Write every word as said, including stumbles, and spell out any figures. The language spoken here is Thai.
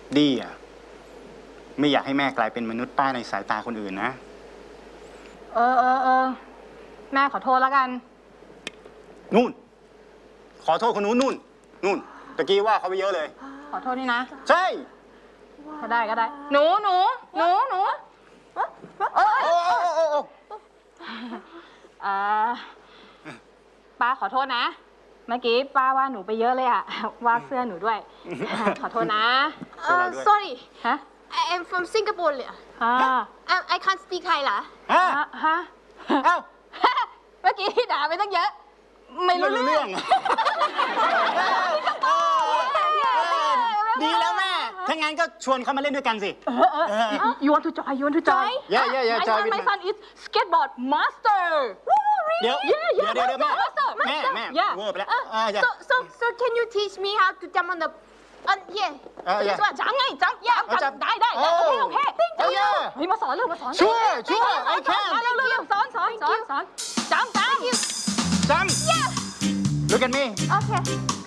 ดีอ่ะไม่อยากให้แม่กลายเป็นมนุษย์ป้าในสายตาคนอื่นนะเออเออเออแม่ขอโทษแล้วกันนู่นขอโทษคนนู้นนู่นนู่นตะกี้ว่าเขาไปเยอะเลยขอโทษนี่นะใช่ก็ได้ก็ได้หนูหนูหนูหนูเออโอ้โอ้โอ้โอ้อ่าป้าขอโทษนะเมื่อกี้ป้าว่าหนูไปเยอะเลยอะว่าเสื้อหนูด้วยขอโทษนะ sorry ฮะ I'm from Singapore เลยอ่า I can't speak Thai เหรอฮะฮะเอ้าเมื่อกี้ด่าไปตั้งเยอะไม่รู้เรื่องดีแล้วแม่ถ้างั้นก็ชวนเขามาเล่นด้วยกันสิ You want to join You want to join Yeah yeah yeah join My son is skateboard master เดี๋ยวเดี๋ยวเดี๋ยวแม่แม่แม่เวอร์ไปแล้ว so so so can you teach me how to jump on the on yeah ว่าจังไงจังย่าจังได้ได้โอเคโอเค Thank you เฮ้ยมาสอนเร็วมาสอนช่วยช่วย I can เร็วเร็วสอนสอนสอนสอนจังจังจัง Look at me okay